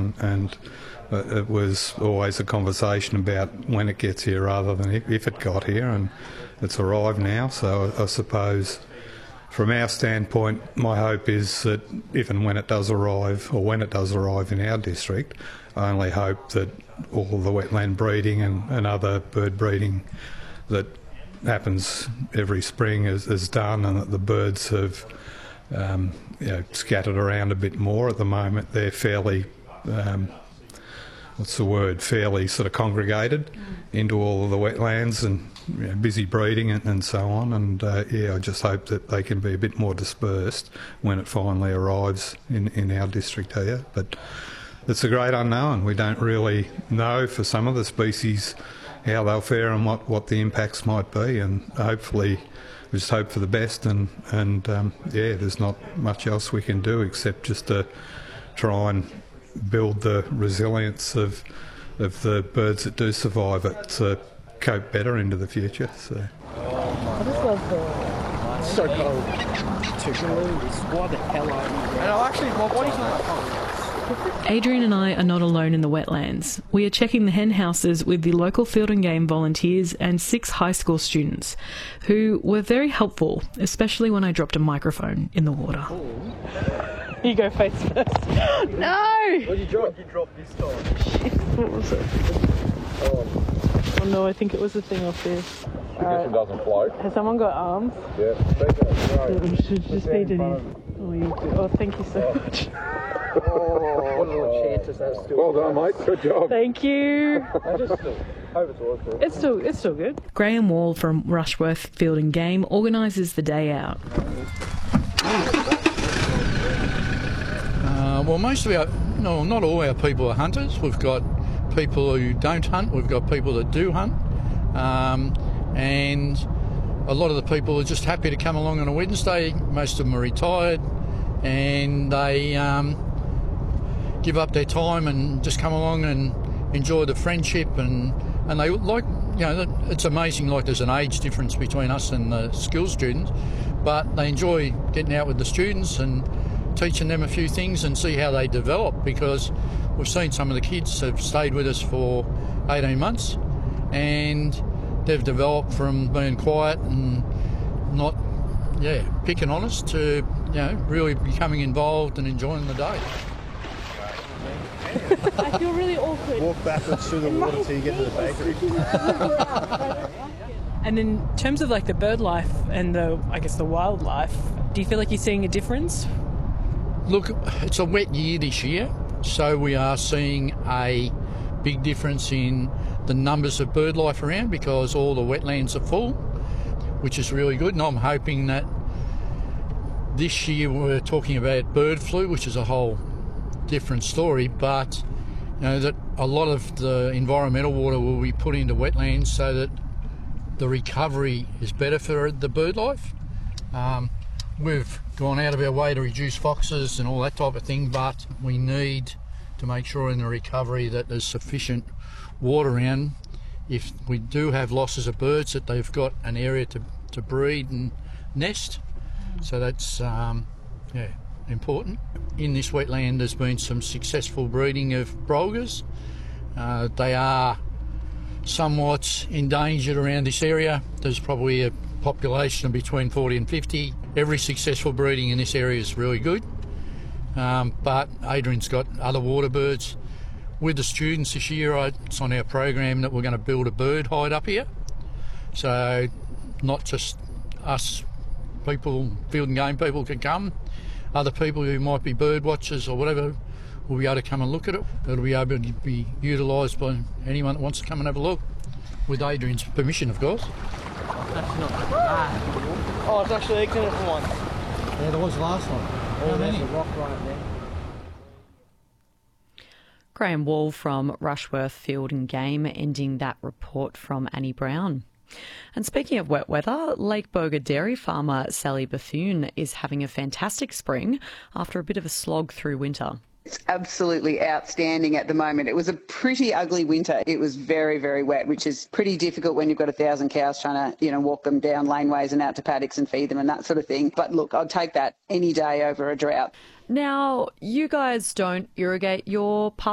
and it was always a conversation about when it gets here rather than if it got here, and it's arrived now. So I suppose from our standpoint, my hope is that if and when it does arrive, or when it does arrive in our district, I only hope that all the wetland breeding and other bird breeding that happens every spring is done, and that the birds have scattered around a bit more. At the moment they're fairly fairly sort of congregated into all of the wetlands and busy breeding and so on, and I just hope that they can be a bit more dispersed when it finally arrives in our district here. But it's a great unknown. We don't really know for some of the species how they'll fare and what the impacts might be, and hopefully we just hope for the best, and there's not much else we can do except just to try and build the resilience of the birds that do survive it to cope better into the future. So. I just love the... It's so cold. Why the hell are you? And what is that? Adrian and I are not alone in the wetlands. We are checking the hen houses with the local Field and Game volunteers and 6 high school students who were very helpful, especially when I dropped a microphone in the water. You go face first. No! What did you drop? You dropped this time. Shit, what was it? Oh no, I think it was the thing off there. This one doesn't float. Has someone got arms? Yeah, It should just be to... Oh, thank you so much. What are the chances that's still... Well done, mate. Good job. Thank you. I just hope it's awesome. It's still good. Graham Wall from Rushworth Field and Game organises the day out. Well, most of our, no, not all our people are hunters. We've got people who don't hunt. We've got people that do hunt. And a lot of the people are just happy to come along on a Wednesday. Most of them are retired, and they give up their time and just come along and enjoy the friendship. And they like, it's amazing, like there's an age difference between us and the school students, but they enjoy getting out with the students and teaching them a few things and see how they develop, because we've seen some of the kids have stayed with us for 18 months and they've developed from being quiet and not picking on us to really becoming involved and enjoying the day. I feel really awkward. Walk backwards through the water till you get to the bakery. And in terms of like the bird life and the wildlife, do you feel like you're seeing a difference? Look, it's a wet year this year, so we are seeing a big difference in the numbers of bird life around because all the wetlands are full, which is really good. And I'm hoping that this year we're talking about bird flu, which is a whole different story, but that a lot of the environmental water will be put into wetlands so that the recovery is better for the bird life. We've gone out of our way to reduce foxes and all that type of thing, but we need to make sure in the recovery that there's sufficient water around. If we do have losses of birds, that they've got an area to breed and nest. So that's important. In this wetland there's been some successful breeding of brolgas. They are somewhat endangered around this area. There's probably a population of between 40 and 50. Every successful breeding in this area is really good, but Adrian's got other water birds. With the students this year, it's on our program that we're going to build a bird hide up here, so not just us people, Field and Game people can come, other people who might be bird watchers or whatever will be able to come and look at it. It'll be able to be utilised by anyone that wants to come and have a look, with Adrian's permission, of course. That's not bad. Oh, it's actually eggs in it for one. Yeah, there was the last one. Oh, there's a rock right there. Graham Wall from Rushworth Field and Game ending that report from Annie Brown. And speaking of wet weather, Lake Boga dairy farmer Sally Bethune is having a fantastic spring after a bit of a slog through winter. It's absolutely outstanding at the moment. It was a pretty ugly winter. It was very, very wet, which is pretty difficult when you've got 1,000 cows trying to, walk them down laneways and out to paddocks and feed them and that sort of thing. But look, I'd take that any day over a drought. Now, you guys don't irrigate your